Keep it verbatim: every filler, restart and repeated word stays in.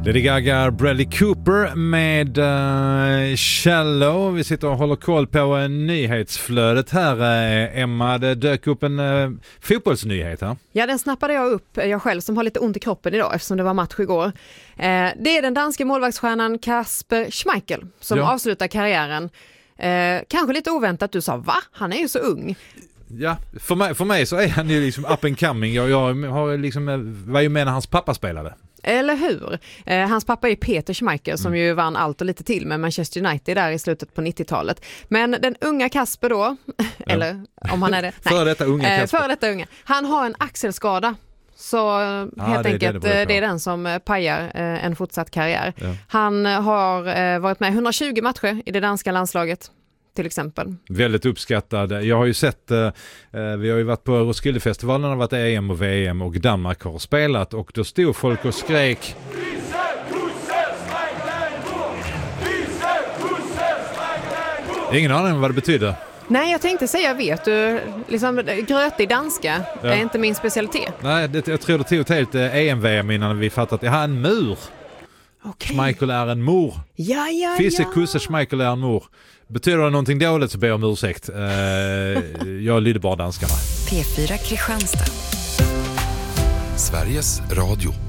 Lady Gaga, Bradley Cooper med uh, Shallow. Vi sitter och håller koll på uh, nyhetsflödet här. Uh, Emma, det dök upp en uh, fotbollsnyhet här. Ja, den snappade jag upp, jag själv som har lite ont i kroppen idag eftersom det var match igår. Uh, det är den danska målvaktsstjärnan Kasper Schmeichel som ja. avslutar karriären. Uh, kanske lite oväntat, du sa, va? Han är ju så ung. Ja, för mig, för mig så är han ju liksom up and coming. Jag, jag har liksom, var ju med när hans pappa spelade. Eller hur? Eh, hans pappa är Peter Schmeichel som mm. ju vann allt och lite till med Manchester United där i slutet på nittiotalet. Men den unga Kasper då, ja. eller om han är det. Nej. För detta unga Kasper. Eh, för detta unga. Han har en axelskada. Så ja, helt det, enkelt det, det, det är den som pajar eh, en fortsatt karriär. Ja. Han har eh, varit med hundratjugo matcher i det danska landslaget. Till exempel. Väldigt uppskattad. Jag har ju sett, eh, vi har ju varit på Roskildefestivalen, det har varit E M och V M och Danmark har spelat och då stod folk och skrek ingen aning vad det betyder. Nej, jag tänkte säga, vet du, liksom grötig danska ja. är inte min specialitet. Nej, det, jag tror det tog ett helt E M V M innan vi fattat att jag har en mur. Okay. Schmeichel är en mor. Ja, ja, Fisse ja. kusse Schmeichel är en mor. Betyder det någonting dåligt så ber jag om ursäkt. Uh, jag lyder bara danskarna. P fyra Kristianstad. Sveriges Radio.